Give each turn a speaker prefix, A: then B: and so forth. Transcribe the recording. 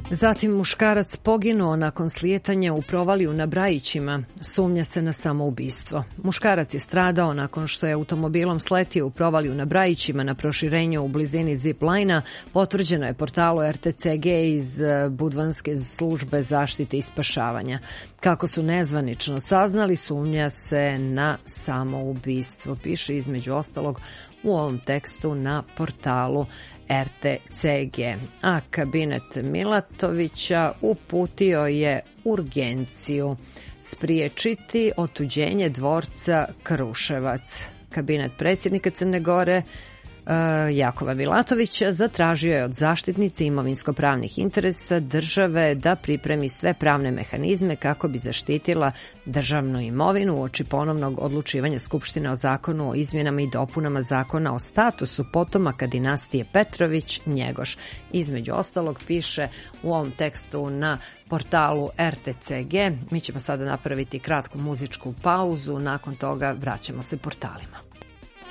A: Zatim muškarac poginuo nakon slijetanja u provaliju na Brajićima, sumnja se na samoubistvo. Muškarac je stradao nakon što je automobilom sletio u provaliju na Brajićima na proširenju u blizini zip-lajna, potvrđeno je portalu RTCG iz Budvanske službe zaštite i spašavanja. Kako su nezvanično saznali, sumnja se na samoubistvo, piše između ostalog u ovom tekstu na portalu RTCG. A kabinet Milatovića uputio je urgenciju spriječiti otuđenje dvorca Kruševac. Kabinet predsjednika Crne Gore Jakova Milatovića zatražio je od zaštitnice imovinsko-pravnih interesa države da pripremi sve pravne mehanizme kako bi zaštitila državnu imovinu uoči ponovnog odlučivanja Skupštine o zakonu o izmjenama i dopunama zakona o statusu potomaka dinastije Petrović-Njegoš. Između ostalog piše u ovom tekstu na portalu RTCG. Mi ćemo sada napraviti kratku muzičku pauzu, nakon toga vraćamo se portalima.